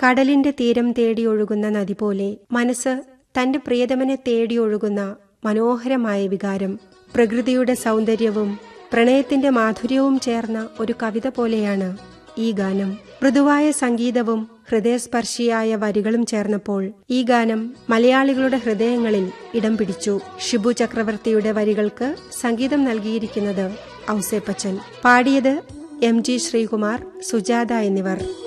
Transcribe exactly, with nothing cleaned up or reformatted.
കടലിന്റെ തീരം തേടിയൊഴുകുന്ന നദി പോലെ മനസ്സ് തന്റെ പ്രിയതമനെ തേടിയൊഴുകുന്ന മനോഹരമായ വികാരം. പ്രകൃതിയുടെ സൗന്ദര്യവും പ്രണയത്തിന്റെ മാധുര്യവും ചേർന്ന ഒരു കവിത പോലെയാണ് ഈ ഗാനം. മൃദുവായ സംഗീതവും ഹൃദയസ്പർശിയായ വരികളും ചേർന്നപ്പോൾ ഈ ഗാനം മലയാളികളുടെ ഹൃദയങ്ങളിൽ ഇടം പിടിച്ചു. ഷിബു ചക്രവർത്തിയുടെ വരികൾക്ക് സംഗീതം നൽകിയിരിക്കുന്നത് ഔസേപ്പച്ചൻ. പാടിയത് എം ജി ശ്രീകുമാർ, സുജാത എന്നിവർ.